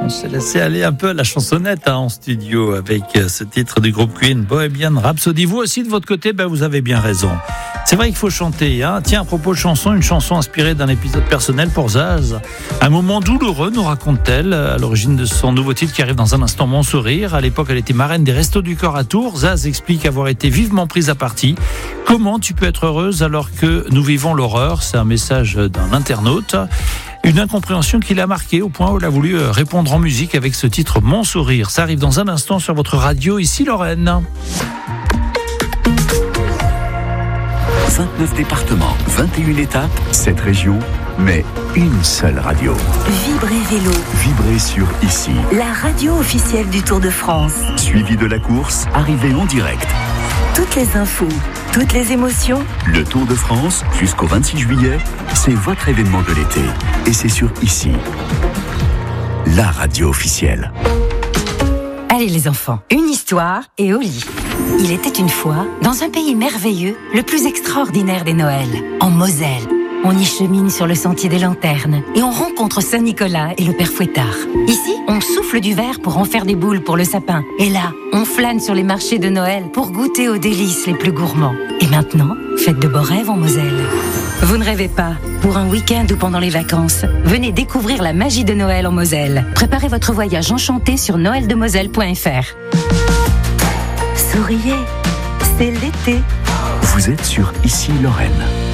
On s'est laissé aller un peu à la chansonnette en studio avec ce titre du groupe Queen, Bohemian Rhapsody. Vous aussi de votre côté, vous avez bien raison. C'est vrai qu'il faut chanter. Tiens, à propos de chanson, une chanson inspirée d'un épisode personnel pour Zaz. Un moment douloureux, nous raconte-t-elle, à l'origine de son nouveau titre qui arrive dans un instant, Mon Sourire. À l'époque, elle était marraine des Restos du Cœur à Tours. Zaz explique avoir été vivement prise à partie. Comment tu peux être heureuse alors que nous vivons l'horreur? C'est un message d'un internaute. Une incompréhension qui l'a marqué au point où elle a voulu répondre en musique avec ce titre Mon Sourire. Ça arrive dans un instant sur votre radio, ici Lorraine. 29 départements, 21 étapes, 7 régions, mais une seule radio. Vibrez Vélo. Vibrez sur ici. La radio officielle du Tour de France. Suivi de la course, arrivée en direct. Toutes les infos, toutes les émotions. Le Tour de France, jusqu'au 26 juillet, c'est votre événement de l'été. Et c'est sur ici. La radio officielle. Allez les enfants, une histoire et au lit. Il était une fois, dans un pays merveilleux, le plus extraordinaire des Noëls, en Moselle. On y chemine sur le sentier des lanternes et on rencontre Saint-Nicolas et le Père Fouettard. Ici, on souffle du verre pour en faire des boules pour le sapin. Et là, on flâne sur les marchés de Noël pour goûter aux délices les plus gourmands. Et maintenant, faites de beaux rêves en Moselle. Vous ne rêvez pas? Pour un week-end ou pendant les vacances, venez découvrir la magie de Noël en Moselle. Préparez votre voyage enchanté sur noeldemoselle.fr. Souriez, c'est l'été. Vous êtes sur Ici Lorraine.